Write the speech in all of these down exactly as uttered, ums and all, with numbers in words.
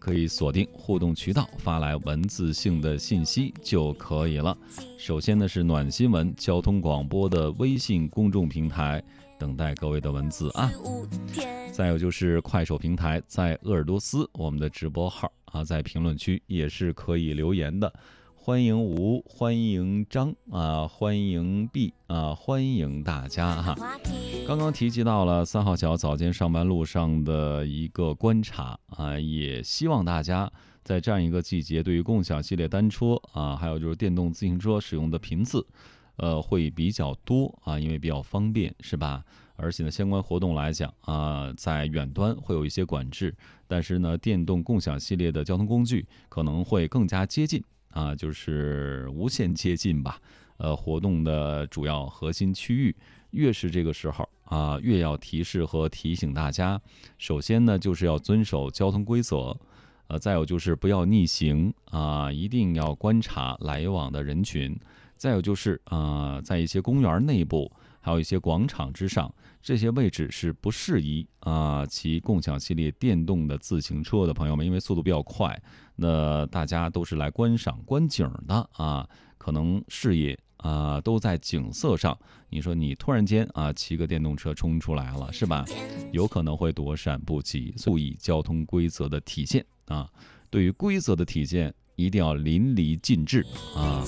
可以锁定互动渠道，发来文字性的信息就可以了。首先呢是暖新闻交通广播的微信公众平台，等待各位的文字啊。再有就是快手平台，在鄂尔多斯我们的直播号啊，在评论区也是可以留言的。欢迎吴，欢迎张啊，欢迎 B 啊，欢迎大家哈。刚刚提及到了三号桥早间上班路上的一个观察啊，也希望大家在这样一个季节，对于共享系列单车啊，还有就是电动自行车使用的频次，呃，会比较多啊，因为比较方便，是吧？而且呢，相关活动来讲啊，在远端会有一些管制，但是呢，电动共享系列的交通工具可能会更加接近。啊，就是无限接近吧，呃，活动的主要核心区域，越是这个时候啊，越要提示和提醒大家。首先呢，就是要遵守交通规则，呃，再有就是不要逆行啊，一定要观察来往的人群。再有就是啊，在一些公园内部，还有一些广场之上，这些位置是不适宜啊骑共享系列电动的自行车的朋友们，因为速度比较快，那大家都是来观赏观景的啊，可能视野啊都在景色上，你说你突然间啊骑个电动车冲出来了，是吧？有可能会躲闪不及，注意交通规则的体现啊。对于规则的体现，一定要淋漓尽致啊。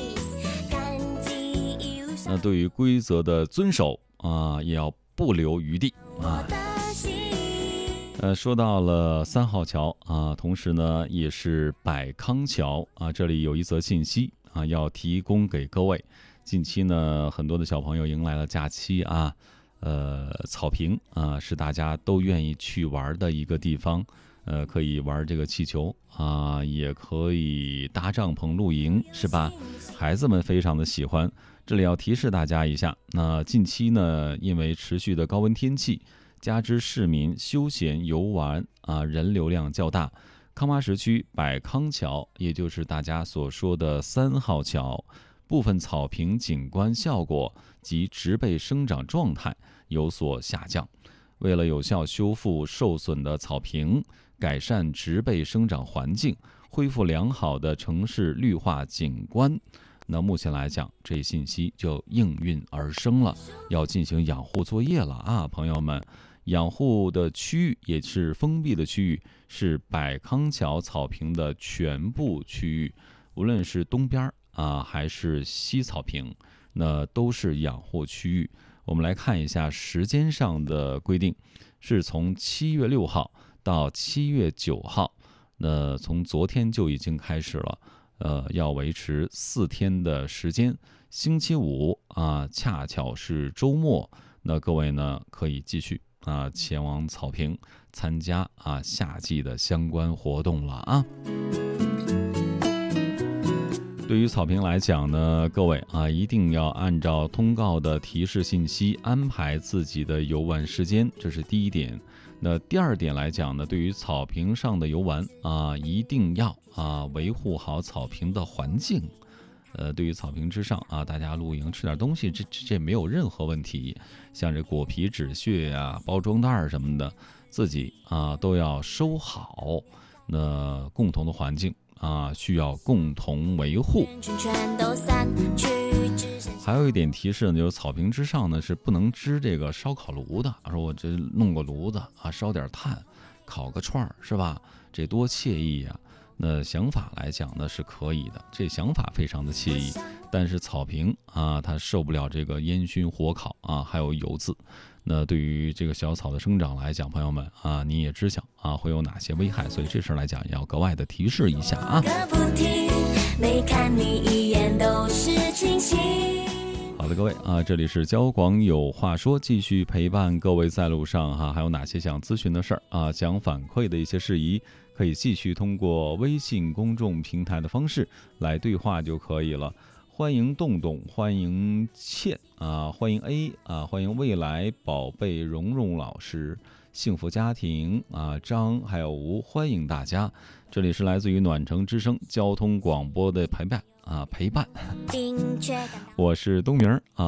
那对于规则的遵守啊，也要不留余地啊。呃，说到了三号桥啊，同时呢也是百康桥啊，这里有一则信息啊，要提供给各位。近期呢，很多的小朋友迎来了假期啊，呃，草坪啊是大家都愿意去玩的一个地方，呃，可以玩这个气球啊，也可以搭帐篷露营，是吧？孩子们非常的喜欢。这里要提示大家一下，那近期呢，因为持续的高温天气，加之市民休闲游玩啊人流量较大，康巴什区百康桥，也就是大家所说的三号桥，部分草坪景观效果及植被生长状态有所下降。为了有效修复受损的草坪，改善植被生长环境，恢复良好的城市绿化景观，那目前来讲，这信息就应运而生了，要进行养护作业了啊，朋友们！养护的区域也是封闭的区域，是百康桥草坪的全部区域，无论是东边啊还是西草坪，那都是养护区域。我们来看一下时间上的规定，是从七月六号到七月九号，那从昨天就已经开始了。呃，要维持四天的时间，星期五啊，恰巧是周末，那各位呢可以继续啊前往草坪参加啊夏季的相关活动了啊。对于草坪来讲呢，各位啊一定要按照通告的提示信息安排自己的游玩时间，这是第一点。那第二点来讲呢，对于草坪上的游玩啊，一定要啊维护好草坪的环境。呃，对于草坪之上啊，大家露营吃点东西，这这这没有任何问题。像这果皮、纸屑呀、包装袋什么的，自己啊都要收好。那共同的环境啊，需要共同维护。还有一点提示呢，就是草坪之上呢是不能支这个烧烤炉的。说我这弄个炉子啊，烧点炭，烤个串儿，是吧？这多惬意呀！那想法来讲呢是可以的，这想法非常的惬意。但是草坪啊，它受不了这个烟熏火烤啊，还有油渍。那对于这个小草的生长来讲，朋友们啊，你也知晓啊会有哪些危害，所以这事来讲也要格外的提示一下啊。没看你一眼都是惊喜。好的，各位啊，这里是交广有话说，继续陪伴各位在路上哈、啊。还有哪些想咨询的事儿啊，想反馈的一些事宜，可以继续通过微信公众平台的方式来对话就可以了。欢迎洞洞，欢迎倩啊，欢迎 A 啊，欢迎未来宝贝蓉蓉老师，幸福家庭啊，张还有吴，欢迎大家。这里是来自于暖城之声交通广播的陪伴啊陪伴，我是东明啊。